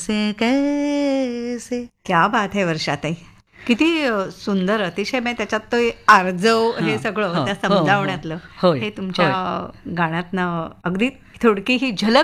से कैसे. क्या बात आहे वर्षाताई. किती सुंदर, अतिशय. म्हणजे त्याच्यात तो आर्जव हे सगळं त्या समजावण्यातलं होय, हे तुमच्या गाण्यातनं अगदी थोडकी ही झलक